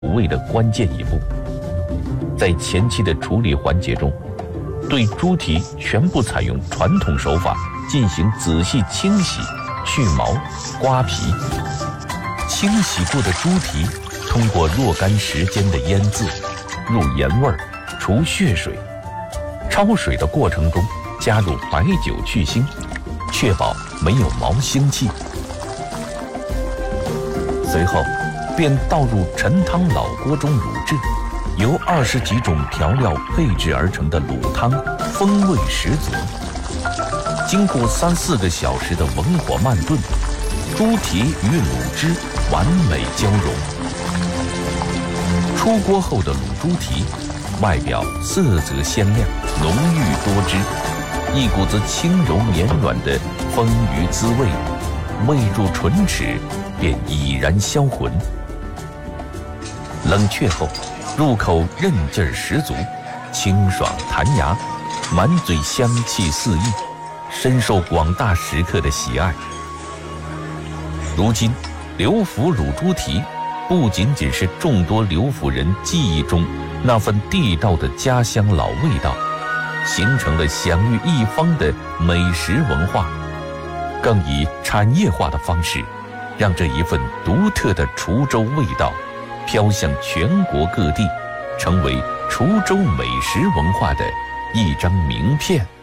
入味的关键一步。在前期的处理环节中，对猪蹄全部采用传统手法进行仔细清洗、去毛、刮皮。清洗过的猪蹄通过若干时间的腌制，入盐味儿，除血水。焯水的过程中加入白酒去腥，确保没有毛腥气。随后便倒入陈汤老锅中卤制，由20几种调料配制而成的卤汤风味十足。经过3、4个小时的文火慢炖，猪蹄与卤汁完美交融。出锅后的卤猪蹄，外表色泽鲜亮，浓郁多汁，一股子轻柔绵软的丰腴滋味，味入唇齿，便已然销魂。冷却后，入口韧劲儿十足，清爽弹牙，满嘴香气四溢，深受广大食客的喜爱。如今，刘府卤猪蹄不仅仅是众多刘府人记忆中那份地道的家乡老味道，形成了享誉一方的美食文化，更以产业化的方式，让这一份独特的滁州味道飘向全国各地，成为滁州美食文化的一张名片。